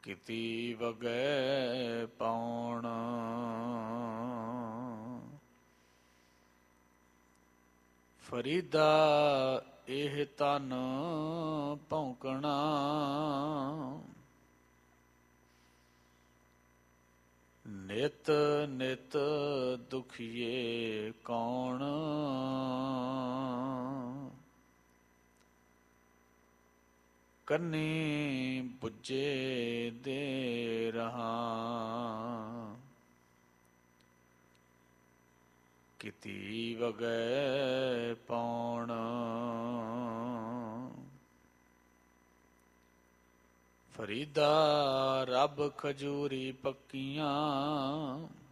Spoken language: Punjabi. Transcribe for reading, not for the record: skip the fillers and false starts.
ਕਿਤੀ ਵਗੈ ਪਾਉਣ। ਫਰੀਦਾ ਇਹ ਤਨ ਭੌਂਕਣਾ, ਨਿਤ ਨਿਤ ਦੁਖੀਏ ਕੌਣ। ਕੰਨੀ ਬੁੱਝੇ ਦੇ ਰਹਾ, ਕਿਤੀ ਵਗੈ ਪਾਉਣ। ਫਰੀਦਾ ਰੱਬ ਖਜੂਰੀ ਪੱਕੀਆਂ,